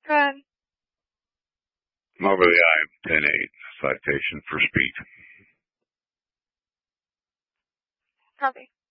Go ahead. Over the I 10-8 citation for speed. Copy.